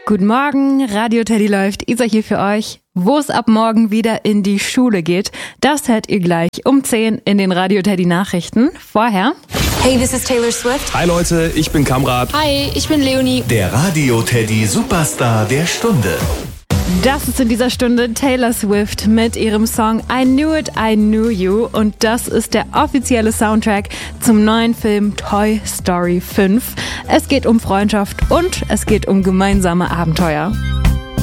Guten Morgen, Radio Teddy läuft. Isa hier für euch. Wo es ab morgen wieder in die Schule geht, das hört ihr gleich um 10 in den Radio Teddy Nachrichten. Vorher... Hey, this is Taylor Swift. Hi Leute, ich bin Kamrat. Hi, ich bin Leonie. Der Radio Teddy Superstar der Stunde. Das ist in dieser Stunde Taylor Swift mit ihrem Song I Knew It, I Knew You. Und das ist der offizielle Soundtrack zum neuen Film Toy Story 5. Es geht um Freundschaft und es geht um gemeinsame Abenteuer.